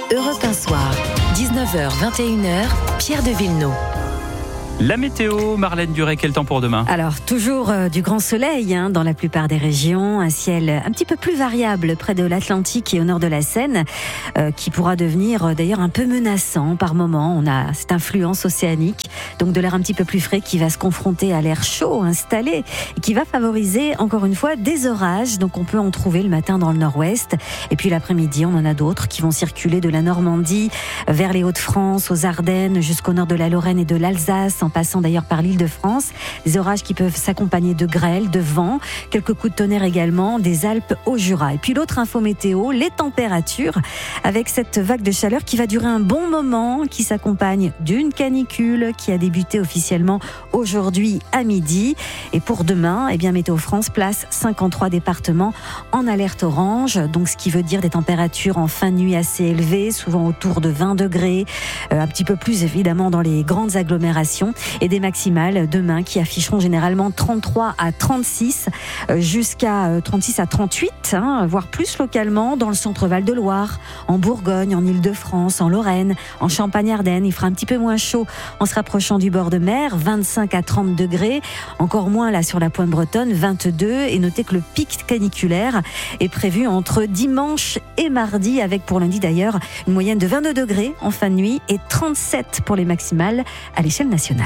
Europe 1 Soir, 19h-21h, Pierre de Villeneuve. La météo, Marlène Duret, quel temps pour demain ? Alors, toujours du grand soleil dans la plupart des régions, un ciel un petit peu plus variable près de l'Atlantique et au nord de la Seine, qui pourra devenir d'ailleurs un peu menaçant par moment. On a cette influence océanique, donc de l'air un petit peu plus frais qui va se confronter à l'air chaud installé et qui va favoriser encore une fois des orages. Donc on peut en trouver le matin dans le nord-ouest et puis l'après-midi on en a d'autres qui vont circuler de la Normandie vers les Hauts-de-France, aux Ardennes, jusqu'au nord de la Lorraine et de l'Alsace, en passant d'ailleurs par l'Île-de-France. Des orages qui peuvent s'accompagner de grêle, de vent, quelques coups de tonnerre également, des Alpes au Jura. Et puis l'autre info météo, les températures, avec cette vague de chaleur qui va durer un bon moment, qui s'accompagne d'une canicule qui a débuté officiellement aujourd'hui à midi. Et pour demain, Météo France place 53 départements en alerte orange, donc ce qui veut dire des températures en fin de nuit assez élevées, souvent autour de 20 degrés, un petit peu plus évidemment dans les grandes agglomérations, et des maximales demain qui afficheront généralement 33 à 36 jusqu'à 36 à 38, voire plus localement dans le centre Val-de-Loire, en Bourgogne, en Île-de-France, en Lorraine, en Champagne-Ardenne. Il fera un petit peu moins chaud en se rapprochant du bord de mer, 25 à 30 degrés, encore moins là sur la pointe bretonne, 22, et notez que le pic caniculaire est prévu entre dimanche et mardi, avec pour lundi d'ailleurs une moyenne de 22 degrés en fin de nuit et 37 pour les maximales à l'échelle nationale.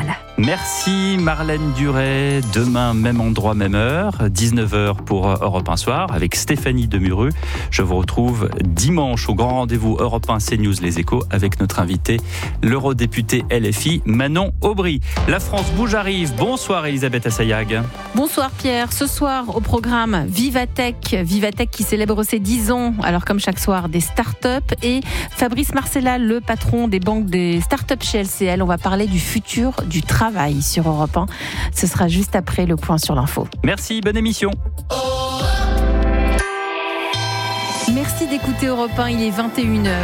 Merci Marlène Duret. Demain, même endroit, même heure, 19h pour Europe 1 Soir avec Stéphanie Demureux. Je vous retrouve dimanche au grand rendez-vous Europe 1 CNews Les Échos avec notre invité, l'eurodéputée LFI Manon Aubry. La France bouge arrive. Bonsoir Elisabeth Assayag. Bonsoir Pierre. Ce soir au programme Vivatech qui célèbre ses 10 ans. Alors comme chaque soir, des startups et Fabrice Marcella, le patron des banques des startups chez LCL. On va parler du futur du travail sur Europe 1. Ce sera juste après le point sur l'info. Merci, bonne émission. Merci d'écouter Europe 1, il est 21h.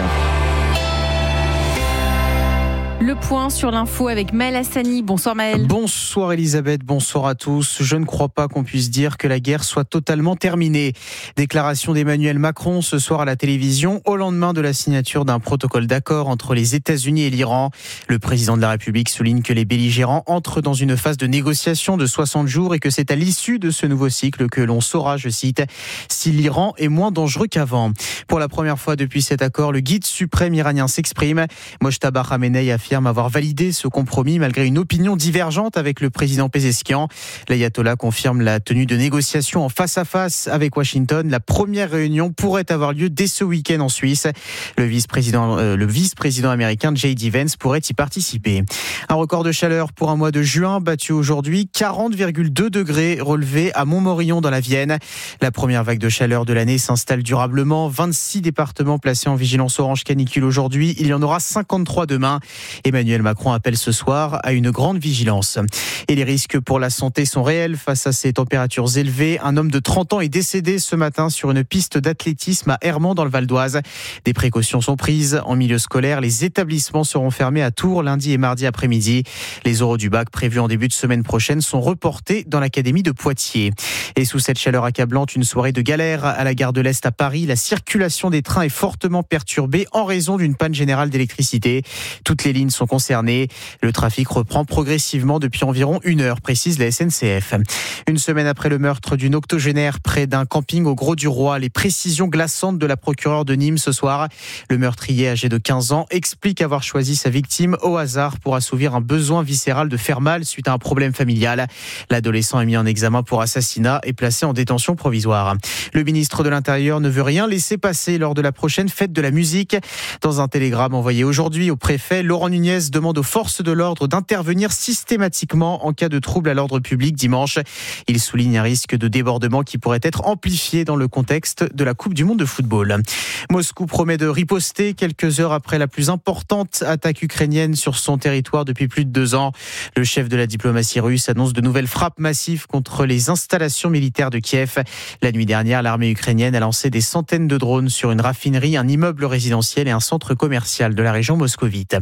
Le point sur l'info avec Maël Hassani. Bonsoir Maël. Bonsoir Elisabeth, bonsoir à tous. Je ne crois pas qu'on puisse dire que la guerre soit totalement terminée. Déclaration d'Emmanuel Macron ce soir à la télévision au lendemain de la signature d'un protocole d'accord entre les États-Unis et l'Iran. Le président de la République souligne que les belligérants entrent dans une phase de négociation de 60 jours et que c'est à l'issue de ce nouveau cycle que l'on saura, je cite, si l'Iran est moins dangereux qu'avant. Pour la première fois depuis cet accord, le guide suprême iranien s'exprime. Mojtaba Khamenei affirme avoir validé ce compromis malgré une opinion divergente avec le président Pezeshkian. L'ayatollah confirme la tenue de négociations en face à face avec Washington. La première réunion pourrait avoir lieu dès ce week-end en Suisse. Le vice-président américain J.D. Vance pourrait y participer. Un record de chaleur pour un mois de juin battu aujourd'hui, 40,2 degrés relevés à Montmorillon dans la Vienne. La première vague de chaleur de l'année s'installe durablement. 26 départements placés en vigilance orange canicule aujourd'hui. Il y en aura 53 demain. Emmanuel Macron appelle ce soir à une grande vigilance. Et les risques pour la santé sont réels face à ces températures élevées. Un homme de 30 ans est décédé ce matin sur une piste d'athlétisme à Hermans dans le Val d'Oise. Des précautions sont prises en milieu scolaire. Les établissements seront fermés à Tours lundi et mardi après-midi. Les oraux du bac prévus en début de semaine prochaine sont reportés dans l'académie de Poitiers. Et sous cette chaleur accablante, une soirée de galère à la gare de l'Est à Paris. La circulation des trains est fortement perturbée en raison d'une panne générale d'électricité. Toutes les lignes sont concernées. Le trafic reprend progressivement depuis environ 1 heure, précise la SNCF. Une semaine après le meurtre d'une octogénaire près d'un camping au Grau-du-Roi, les précisions glaçantes de la procureure de Nîmes ce soir. Le meurtrier âgé de 15 ans explique avoir choisi sa victime au hasard pour assouvir un besoin viscéral de faire mal suite à un problème familial. L'adolescent est mis en examen pour assassinat et placé en détention provisoire. Le ministre de l'Intérieur ne veut rien laisser passer lors de la prochaine fête de la musique. Dans un télégramme envoyé aujourd'hui au préfet, Laurent Nunez demande aux forces de l'ordre d'intervenir systématiquement en cas de trouble à l'ordre public dimanche. Il souligne un risque de débordement qui pourrait être amplifié dans le contexte de la Coupe du Monde de football. Moscou promet de riposter quelques heures après la plus importante attaque ukrainienne sur son territoire depuis plus de 2 ans. Le chef de la diplomatie russe annonce de nouvelles frappes massives contre les installations militaires de Kiev. La nuit dernière, l'armée ukrainienne a lancé des centaines de drones sur une raffinerie, un immeuble résidentiel et un centre commercial de la région moscovite.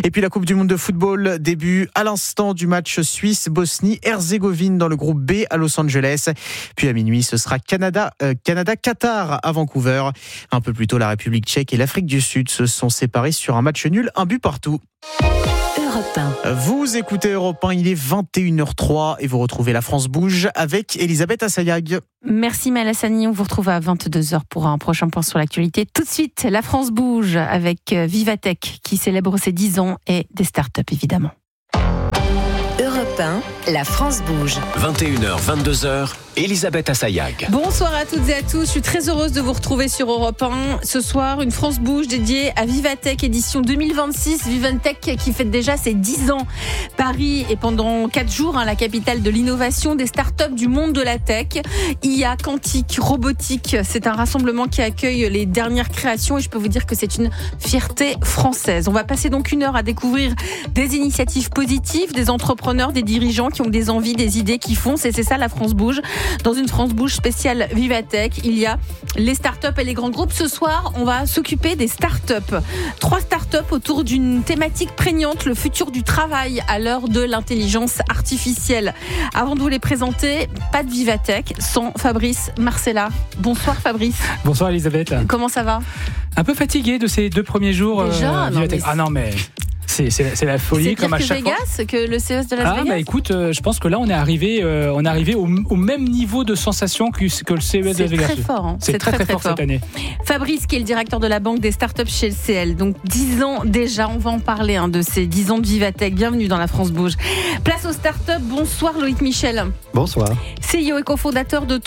Et puis la Coupe du Monde de football, début à l'instant du match Suisse-Bosnie-Herzégovine dans le groupe B à Los Angeles. Puis à minuit, ce sera Canada-Qatar à Vancouver. Un peu plus tôt, la République tchèque et l'Afrique du Sud se sont séparés sur un match nul, un but partout. Europe 1. Vous écoutez Europe 1, il est 21h03 et vous retrouvez La France Bouge avec Elisabeth Assayag. Merci Malassani, on vous retrouve à 22h pour un prochain point sur l'actualité. Tout de suite, La France bouge avec Vivatech qui célèbre ses 10 ans et des startups évidemment. Europe 1, La France bouge. 21h, 22h, Elisabeth Assayag. Bonsoir à toutes et à tous, je suis très heureuse de vous retrouver sur Europe 1. Ce soir, une France bouge dédiée à Vivatech, édition 2026. Vivatech qui fête déjà ses 10 ans. Paris est pendant 4 jours la capitale de l'innovation, des startups du monde de la tech. IA, quantique, robotique, c'est un rassemblement qui accueille les dernières créations et je peux vous dire que c'est une fierté française. On va passer donc 1 heure à découvrir des initiatives positives, des entrepreneurs, des dirigeants qui ont des envies, des idées, qui foncent et c'est ça la France bouge. Dans une France bouge spéciale Vivatech, il y a les startups et les grands groupes. Ce soir, on va s'occuper des startups. 3 startups autour d'une thématique prégnante, le futur du travail à l'heure de l'intelligence artificielle. Avant de vous les présenter, pas de Vivatech sans Fabrice Marcella. Bonsoir Fabrice. Bonsoir Elisabeth. Comment ça va ? Un peu fatigué de ces 2 premiers jours. Déjà, Vivatech. Ah non mais... C'est la folie, comme à chaque fois. C'est pire que Vegas, que le CES de Las Vegas. Bah écoute, je pense que là on est arrivé au même niveau de sensation que le CES de Las Vegas. C'est très fort. Hein. C'est très fort cette année. Fabrice, qui est le directeur de la banque des startups chez LCL. Donc 10 ans déjà, on va en parler de ces 10 ans de Vivatech. Bienvenue dans la France bouge. Place aux startups. Bonsoir Loïc Michel. Bonsoir. CEO et cofondateur de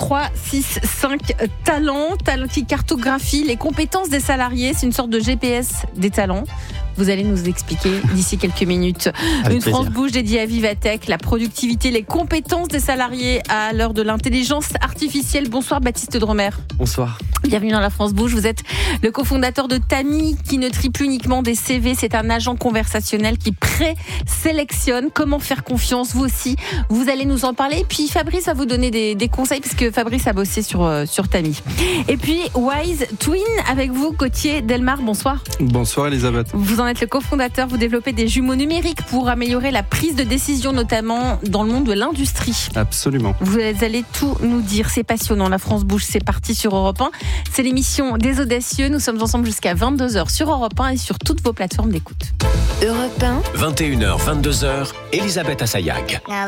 365 Talents qui cartographie les compétences des salariés. C'est une sorte de GPS des talents. Vous allez nous expliquer d'ici quelques minutes. Une France bouge dédiée à Vivatech, la productivité, les compétences des salariés à l'heure de l'intelligence artificielle. Bonsoir Baptiste Dromer. Bonsoir. Bienvenue dans la France bouge. Vous êtes le cofondateur de Tami qui ne trie plus uniquement des CV. C'est un agent conversationnel qui pré-sélectionne. Comment faire confiance ? Vous aussi, vous allez nous en parler. Puis Fabrice va vous donner des conseils puisque Fabrice a bossé sur Tami. Et puis Wise Twin avec vous, Gauthier Delmar. Bonsoir. Bonsoir Elisabeth. Vous en êtes le cofondateur, vous développez des jumeaux numériques pour améliorer la prise de décision, notamment dans le monde de l'industrie. Absolument. Vous allez tout nous dire, c'est passionnant. La France bouge, c'est parti sur Europe 1. C'est l'émission des audacieux. Nous sommes ensemble jusqu'à 22h sur Europe 1 et sur toutes vos plateformes d'écoute. Europe 1. 21h, 22h, Elisabeth Assayag.